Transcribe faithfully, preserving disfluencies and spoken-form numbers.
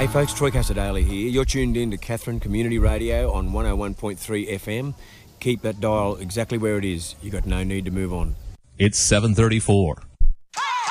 Hey folks, Troy Casadale here. You're tuned in to Katherine Community Radio on one oh one point three F M. Keep that dial exactly where it is. You've got no need to move on. It's seven thirty-four.